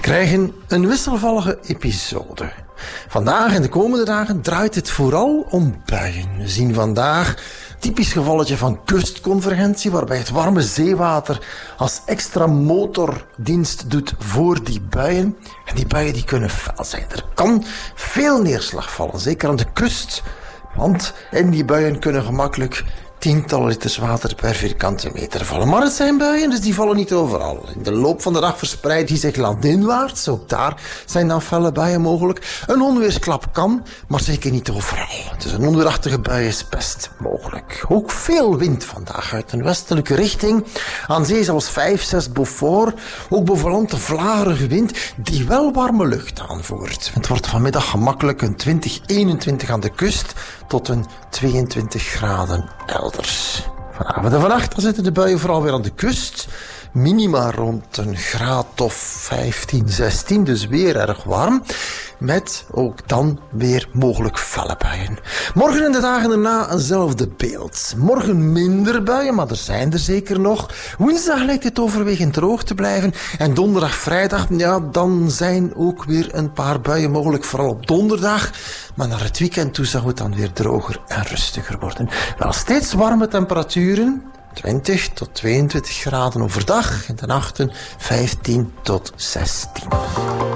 krijgen een wisselvallige episode. Vandaag en de komende dagen draait het vooral om buien. We zien vandaag typisch gevalletje van kustconvergentie, waarbij het warme zeewater als extra motordienst doet voor die buien. En die buien die kunnen fel zijn. Er kan veel neerslag vallen, zeker aan de kust. Want in die buien kunnen gemakkelijk tientallen liters water per vierkante meter vallen. Maar het zijn buien, dus die vallen niet overal. In de loop van de dag verspreidt die zich landinwaarts. Ook daar zijn dan felle buien mogelijk. Een onweersklap kan, maar zeker niet overal. Dus een onweerachtige bui is best mogelijk. Ook veel wind vandaag uit een westelijke richting. Aan zee zelfs 5, 6 Beaufort. Ook boven land een vlagerige wind die wel warme lucht aanvoert. Het wordt vanmiddag gemakkelijk een 20, 21 aan de kust tot een 22 graden elders. Vanavond en vannacht zitten de buien vooral weer aan de kust. Minima rond een graad of 15, 16, dus weer erg warm. Met ook dan weer mogelijk felle buien. Morgen en de dagen erna eenzelfde beeld. Morgen minder buien, maar er zijn er zeker nog. Woensdag lijkt het overwegend droog te blijven. En donderdag, vrijdag, ja, dan zijn ook weer een paar buien mogelijk. Vooral op donderdag. Maar naar het weekend toe zou het dan weer droger en rustiger worden. Wel steeds warme temperaturen. 20 tot 22 graden overdag. In de nachten 15 tot 16.